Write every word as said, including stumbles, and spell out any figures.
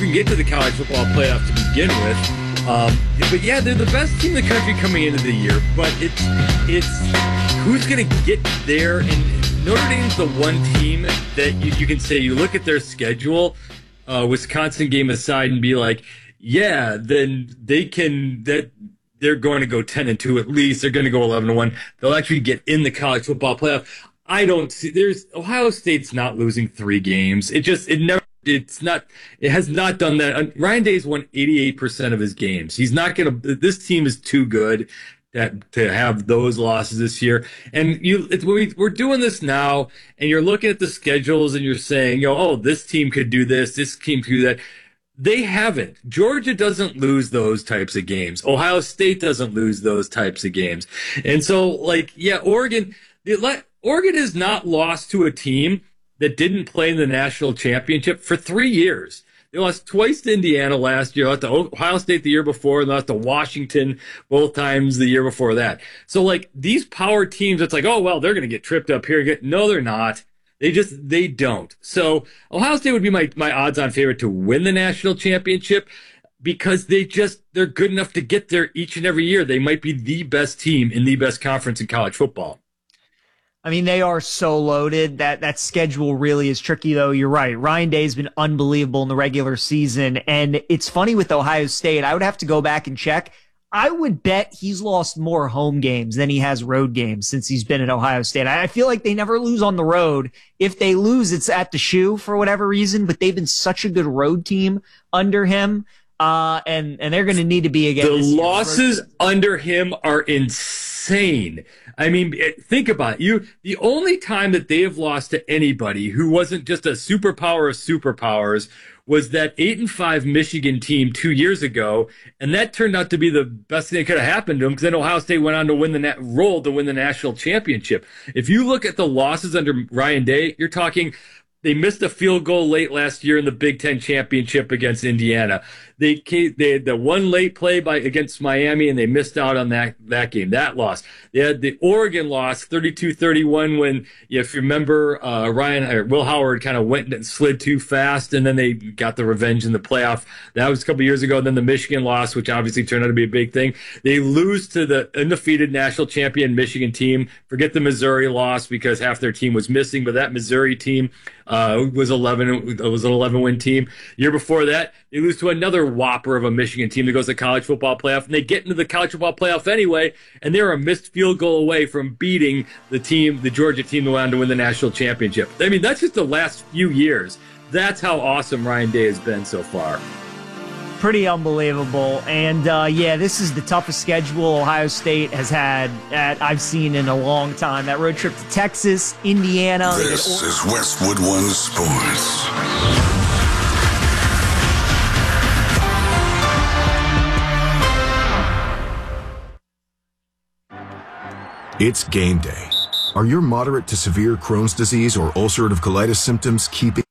even get to the college football playoff to begin with. Um, but yeah, they're the best team in the country coming into the year. But it's it's who's going to get there? And Notre Dame's the one team that you, you can say you look at their schedule, uh, Wisconsin game aside, and be like, yeah, then they can that. They're going to go ten and two at least. They're going to go eleven and one. They'll actually get in the college football playoff. I don't see there's Ohio State's not losing three games. It just it never it's not it has not done that. Ryan Day's won eighty-eight percent of his games. He's not going to this team is too good that to have those losses this year. And you it's we, we're doing this now and you're looking at the schedules and you're saying, you know, oh, this team could do this, this team could do that. They haven't. Georgia doesn't lose those types of games. Ohio State doesn't lose those types of games. And so, like, yeah, Oregon, Oregon has not lost to a team that didn't play in the national championship for three years. They lost twice to Indiana last year, lost to Ohio State the year before, and lost to Washington both times the year before that. So, like, these power teams, it's like, oh, well, they're going to get tripped up here. No, they're not. They just, they don't. So Ohio State would be my, my odds-on favorite to win the national championship because they just, they're good enough to get there each and every year. They might be the best team in the best conference in college football. I mean, they are so loaded. That that schedule really is tricky, though. You're right. Ryan Day's been unbelievable in the regular season. And it's funny with Ohio State. I would have to go back and check. I would bet he's lost more home games than he has road games since he's been at Ohio State. I feel like they never lose on the road. If they lose, it's at the shoe for whatever reason, but they've been such a good road team under him. Uh, and, and they're going to need to be again. The losses under him are insane. I mean, think about it. You, the only time that they have lost to anybody who wasn't just a superpower of superpowers was that eight and five Michigan team two years ago, and that turned out to be the best thing that could have happened to them because then Ohio State went on to win the na- roll to win the national championship. If you look at the losses under Ryan Day, you're talking they missed a field goal late last year in the Big Ten championship against Indiana. They they had the one late play by against Miami, and they missed out on that, that game, that loss. They had the Oregon loss, thirty-two thirty-one, when, if you remember, uh, Ryan or Will Howard kind of went and slid too fast, and then they got the revenge in the playoff. That was a couple years ago. And then the Michigan loss, which obviously turned out to be a big thing. They lose to the undefeated national champion Michigan team. Forget the Missouri loss because half their team was missing, but that Missouri team uh, was eleven. It was an eleven win team. Year before that, they lose to another whopper of a Michigan team that goes to the college football playoff, and they get into the college football playoff anyway, and they're a missed field goal away from beating the team, the Georgia team that went on to win the national championship. I mean, that's just the last few years. That's how awesome Ryan Day has been so far. Pretty unbelievable. And, uh, yeah, this is the toughest schedule Ohio State has had that I've seen in a long time. That road trip to Texas, Indiana. This is Westwood One Sports. It's game day. Are your moderate to severe Crohn's disease or ulcerative colitis symptoms keeping